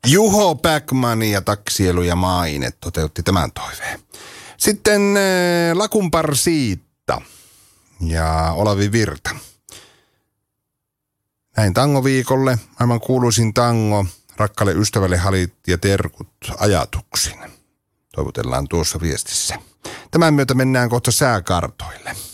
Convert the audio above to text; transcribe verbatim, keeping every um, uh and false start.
Juho Backman ja Taksielu ja Maine toteutti tämän toiveen. Sitten äh, Lakumpar Siitta ja Olavi Virta. Näin tangoviikolle. Aivan kuuluisin tango. Rakkaalle ystävälle halit ja terkut ajatuksin. Toivotellaan tuossa viestissä. Tämän myötä mennään kohta sääkartoille.